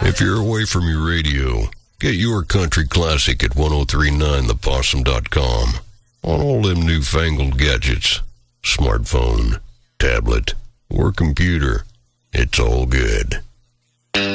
If you're away from your radio, get your country classic at 1039thepossum.com on all them newfangled gadgets, smartphone, tablet, or computer. It's all good.